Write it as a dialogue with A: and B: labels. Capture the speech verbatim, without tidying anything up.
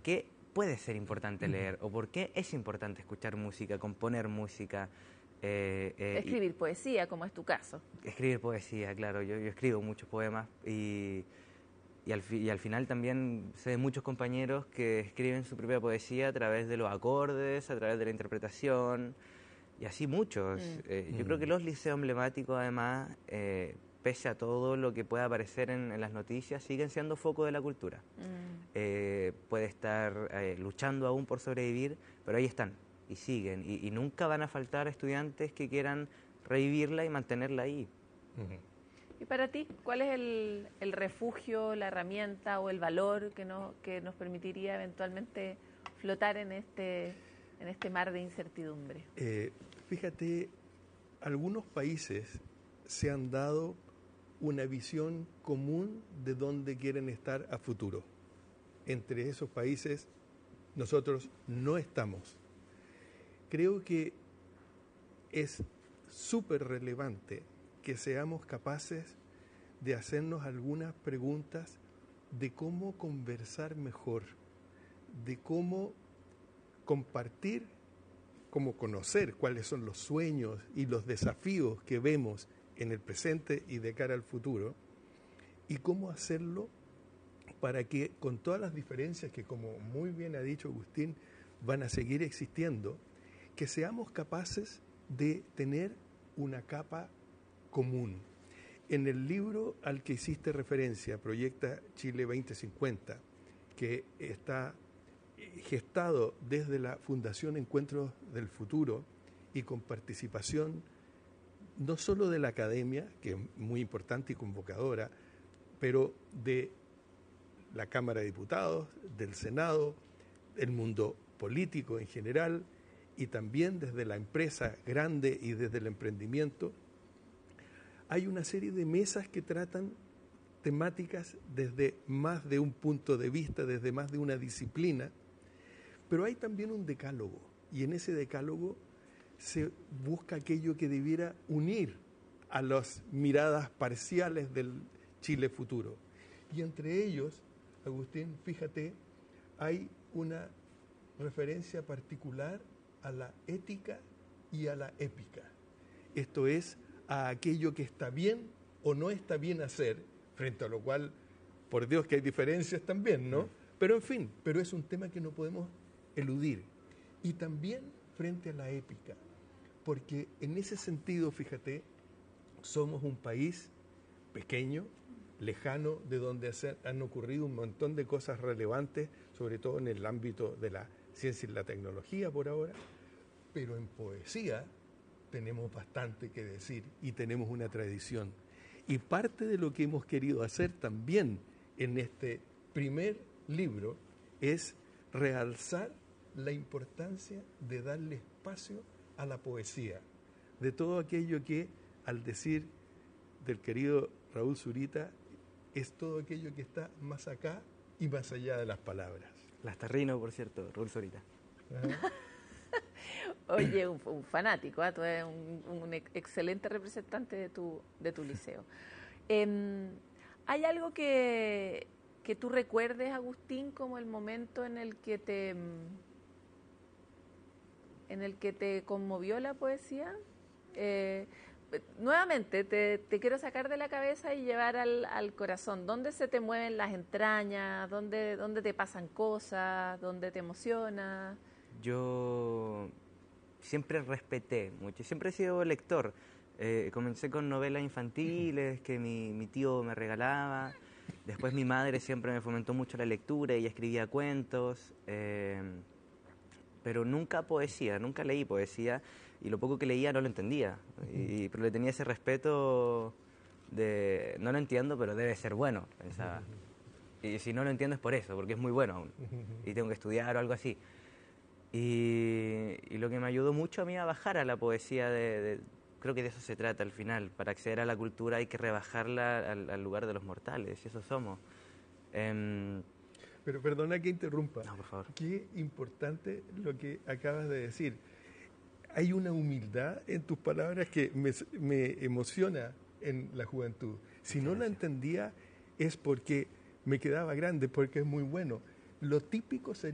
A: qué puede ser importante leer o por qué es importante escuchar música, componer música.
B: Eh, eh, escribir y, poesía, como es tu caso.
A: Escribir poesía, claro. Yo, yo escribo muchos poemas y, y, al fi, y al final también sé de muchos compañeros que escriben su propia poesía a través de los acordes, a través de la interpretación y así muchos. Mm. Eh, yo mm. creo que los liceos emblemáticos además, eh, pese a todo lo que pueda aparecer en, en las noticias, siguen siendo foco de la cultura. Mm. Eh, puede estar eh, luchando aún por sobrevivir, pero ahí están. Y siguen, y, y nunca van a faltar estudiantes que quieran revivirla y mantenerla ahí.
B: Uh-huh. Y para ti, ¿cuál es el, el refugio, la herramienta o el valor que, no, que nos permitiría eventualmente flotar en este, en este mar de incertidumbre?
C: Eh, fíjate, algunos países se han dado una visión común de dónde quieren estar a futuro. Entre esos países, nosotros no estamos. Creo que es súper relevante que seamos capaces de hacernos algunas preguntas de cómo conversar mejor, de cómo compartir, cómo conocer cuáles son los sueños y los desafíos que vemos en el presente y de cara al futuro, y cómo hacerlo para que con todas las diferencias que, como muy bien ha dicho Agustín, van a seguir existiendo, que seamos capaces de tener una capa común. En el libro al que hiciste referencia, Proyecta Chile veinte cincuenta, que está gestado desde la Fundación Encuentros del Futuro y con participación no solo de la academia, que es muy importante y convocadora, pero de la Cámara de Diputados, del Senado, del mundo político en general, y también desde la empresa grande y desde el emprendimiento, hay una serie de mesas que tratan temáticas desde más de un punto de vista, desde más de una disciplina, pero hay también un decálogo, y en ese decálogo se busca aquello que debiera unir a las miradas parciales del Chile futuro. Y entre ellos, Agustín, fíjate, hay una referencia particular a la ética y a la épica. Esto es, a aquello que está bien o no está bien hacer, frente a lo cual, por Dios que hay diferencias también, ¿no? Pero en fin, pero es un tema que no podemos eludir. Y también frente a la épica, porque en ese sentido, fíjate, somos un país pequeño, lejano, de donde han ocurrido un montón de cosas relevantes, sobre todo en el ámbito de la ciencia y la tecnología por ahora, pero en poesía tenemos bastante que decir y tenemos una tradición. Y parte de lo que hemos querido hacer también en este primer libro es realzar la importancia de darle espacio a la poesía, de todo aquello que, al decir del querido Raúl Zurita, es todo aquello que está más acá y más allá de las palabras.
A: Lastarrino, por cierto, Raúl Zurita.
B: Oye, un, un fanático, ¿eh? Tú eres un, un excelente representante de tu, de tu liceo. Eh, ¿Hay algo que, que tú recuerdes, Agustín, como el momento en el que te en el que te conmovió la poesía? Eh, nuevamente, te, te quiero sacar de la cabeza y llevar al, al corazón. ¿Dónde se te mueven las entrañas? ¿Dónde, dónde te pasan cosas? ¿Dónde te emociona?
A: Yo siempre respeté mucho, siempre he sido lector. Eh, comencé con novelas infantiles que mi, mi tío me regalaba. Después mi madre siempre me fomentó mucho la lectura, ella escribía cuentos, eh, pero nunca poesía, nunca leí poesía, y lo poco que leía no lo entendía. Y, pero le tenía ese respeto de, no lo entiendo, pero debe ser bueno, pensaba. Y si no lo entiendo es por eso, porque es muy bueno aún, y tengo que estudiar o algo así. Y, y lo que me ayudó mucho a mí a bajar a la poesía, de, de, creo que de eso se trata al final. Para acceder a la cultura hay que rebajarla al, al lugar de los mortales, y eso somos. Eh,
C: Pero perdona que interrumpa.
A: No, por favor.
C: Qué importante lo que acabas de decir. Hay una humildad en tus palabras que me, me emociona en la juventud. Si no la entendía es porque me quedaba grande, porque es muy bueno. Lo típico sería